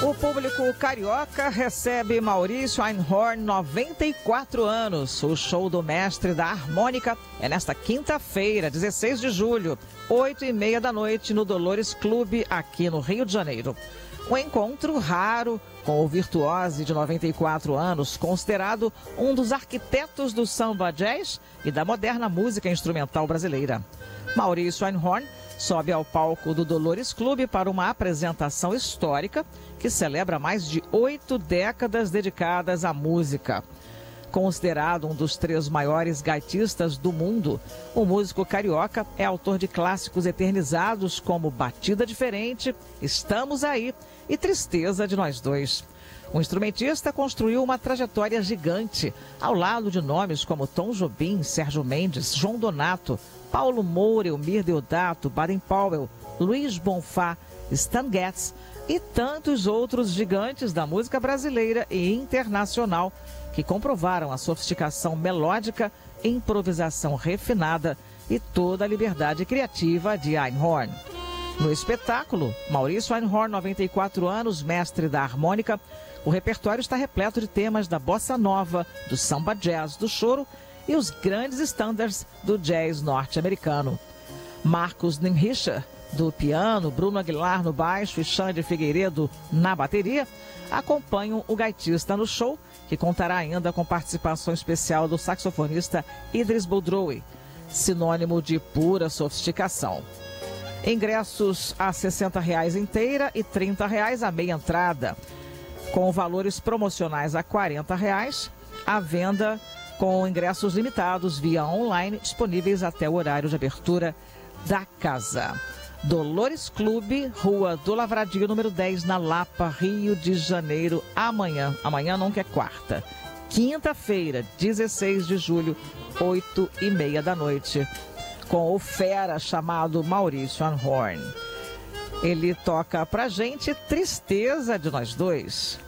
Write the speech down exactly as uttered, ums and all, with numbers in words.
O público carioca recebe Maurício Einhorn, noventa e quatro anos. O show do mestre da harmônica é nesta quinta-feira, dezesseis de julho, oito e meia da noite, no Dolores Clube, aqui no Rio de Janeiro. Um encontro raro com o virtuose de noventa e quatro anos, considerado um dos arquitetos do samba jazz e da moderna música instrumental brasileira. Maurício Einhorn sobe ao palco do Dolores Clube para uma apresentação histórica que celebra mais de oito décadas dedicadas à música. Considerado um dos três maiores gaitistas do mundo, o músico carioca é autor de clássicos eternizados como Batida Diferente, Estamos Aí e Tristeza de Nós Dois. O instrumentista construiu uma trajetória gigante, ao lado de nomes como Tom Jobim, Sérgio Mendes, João Donato, Paulo Moura, Elmir Deodato, Baden Powell, Luiz Bonfá, Stan Getz e tantos outros gigantes da música brasileira e internacional que comprovaram a sofisticação melódica, improvisação refinada e toda a liberdade criativa de Einhorn. No espetáculo, Maurício Einhorn, noventa e quatro anos, mestre da harmônica, o repertório está repleto de temas da bossa nova, do samba jazz, do choro e os grandes estándares do jazz norte-americano. Marcos Nimricher, do piano, Bruno Aguilar no baixo e Xande Figueiredo na bateria, acompanham o gaitista no show, que contará ainda com participação especial do saxofonista Idris Boudroui, sinônimo de pura sofisticação. Ingressos a sessenta reais inteira e trinta reais a meia entrada, com valores promocionais a quarenta reais, à venda com ingressos limitados via online, disponíveis até o horário de abertura da casa. Dolores Clube, Rua do Lavradio, número dez, na Lapa, Rio de Janeiro, amanhã. Amanhã não, que é quarta. Quinta-feira, dezesseis de julho, oito e meia da noite, com o fera chamado Maurício Einhorn. Ele toca pra gente Tristeza de Nós Dois.